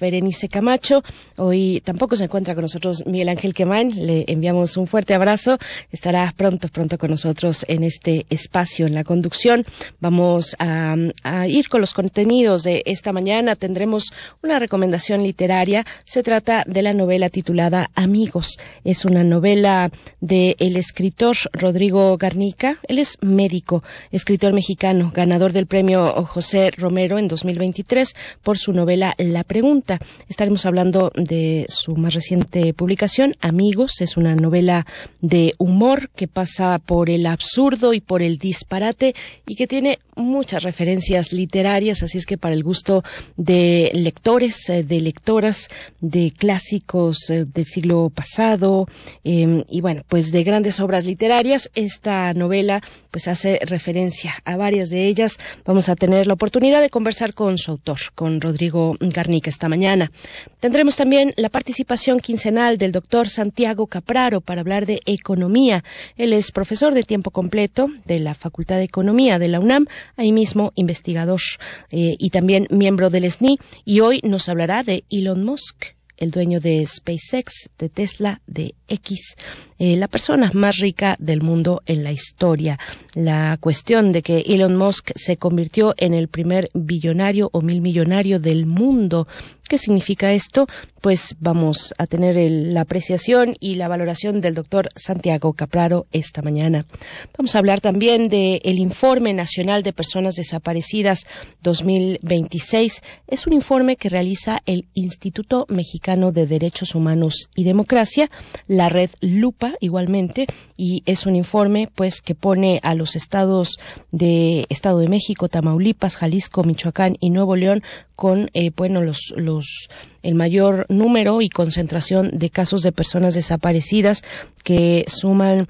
Berenice Camacho. Hoy tampoco se encuentra con nosotros Miguel Ángel Quemain. Le enviamos un fuerte abrazo. Estará pronto con nosotros en este espacio, en la conducción. Vamos a ir con los contenidos de esta mañana. Tendremos una recomendación literaria. Se trata de la novela titulada Amigos. Es una novela del escritor Rodrigo Garnica. Él es médico, escritor mexicano, ganador del premio José Romero en 2023 por su novela La Pregunta. Estaremos hablando de su más reciente publicación, Amigos. Es una novela de humor que pasa por el absurdo y por el disparate y que tiene muchas referencias literarias, así es que para el gusto de lectores, de lectoras, de clásicos del siglo pasado y bueno, pues de grandes obras literarias, esta novela pues hace referencia a varias de ellas. Vamos a tener la oportunidad de conversar con su autor, con Rodrigo Garnica, esta mañana. Tendremos también la participación quincenal del doctor Santiago Capraro para hablar de economía. Él es profesor de tiempo completo de la Facultad de Economía de la UNAM, ahí mismo investigador y también miembro del SNI, y hoy nos hablará de Elon Musk, el dueño de SpaceX, de Tesla, de X, la persona más rica del mundo en la historia. La cuestión de que Elon Musk se convirtió en el primer billonario o milmillonario del mundo. ¿Qué significa esto? Pues vamos a tener la apreciación y la valoración del doctor Santiago Capraro esta mañana. Vamos a hablar también del Informe Nacional de Personas Desaparecidas 2026. Es un informe que realiza el Instituto Mexicano de Derechos Humanos y Democracia, la red Lupa igualmente, y es un informe pues que pone a los estados de Estado de México, Tamaulipas, Jalisco, Michoacán y Nuevo León con el mayor número y concentración de casos de personas desaparecidas, que suman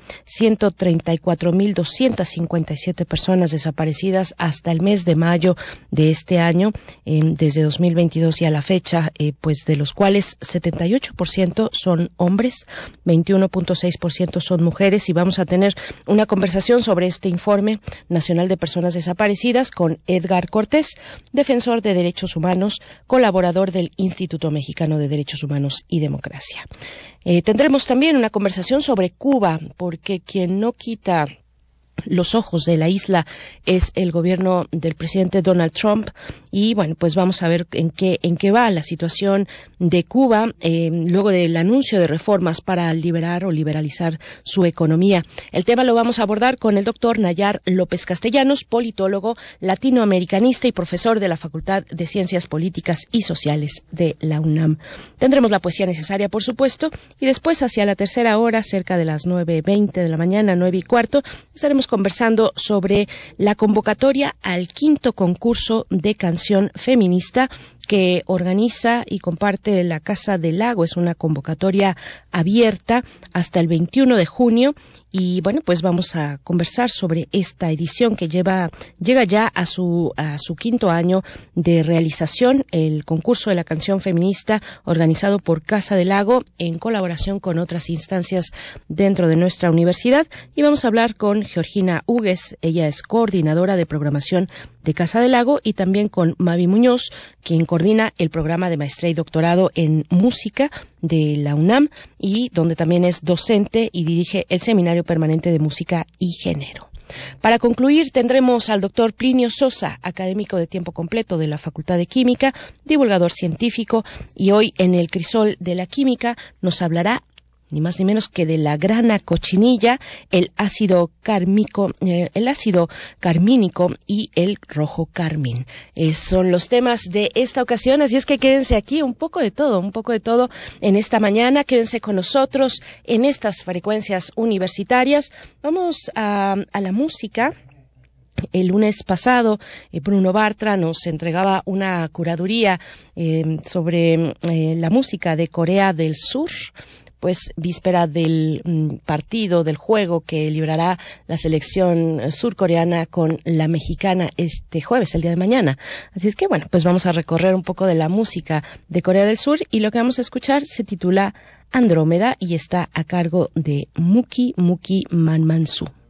134,257 personas desaparecidas hasta el mes de mayo de este año, desde 2022 y a la fecha, pues de los cuales 78% son hombres, 21.6% son mujeres, y vamos a tener una conversación sobre este Informe Nacional de Personas Desaparecidas con Edgar Cortés, defensor de derechos humanos, colaborador del Instituto Mexicano de Derechos Humanos y Democracia. Tendremos también una conversación sobre Cuba, porque quien no quita los ojos de la isla es el gobierno del presidente Donald Trump, y bueno, pues vamos a ver en qué va la situación de Cuba luego del anuncio de reformas para liberar o liberalizar su economía. El tema lo vamos a abordar con el doctor Nayar López Castellanos, politólogo, latinoamericanista y profesor de la Facultad de Ciencias Políticas y Sociales de la UNAM. Tendremos la poesía necesaria, por supuesto, y después, hacia la tercera hora, cerca de las 9:20 de la mañana, 9:15, estaremos conversando sobre la convocatoria al 5º concurso de canción feminista que organiza y comparte la Casa del Lago. Es una convocatoria abierta hasta el 21 de junio y bueno, pues vamos a conversar sobre esta edición que llega ya a su 5º año de realización, el concurso de la canción feminista organizado por Casa del Lago en colaboración con otras instancias dentro de nuestra universidad, y vamos a hablar con Georgina Hugues. Ella es coordinadora de programación de Casa del Lago, y también con Mavi Muñoz, quien coordina el programa de maestría y doctorado en música de la UNAM y donde también es docente y dirige el Seminario Permanente de Música y Género. Para concluir, tendremos al doctor Plinio Sosa, académico de tiempo completo de la Facultad de Química, divulgador científico, y hoy en el Crisol de la Química nos hablará ni más ni menos que de la grana cochinilla, el ácido carmínico y el rojo carmín. Son los temas de esta ocasión, así es que quédense aquí, un poco de todo en esta mañana. Quédense con nosotros en estas frecuencias universitarias. Vamos a la música. El lunes pasado, Bruno Bartra nos entregaba una curaduría sobre la música de Corea del Sur, pues víspera del partido, del juego que librará la selección surcoreana con la mexicana este jueves, el día de mañana. Así es que bueno, pues vamos a recorrer un poco de la música de Corea del Sur, y lo que vamos a escuchar se titula Andrómeda y está a cargo de Muki Muki Manmansu.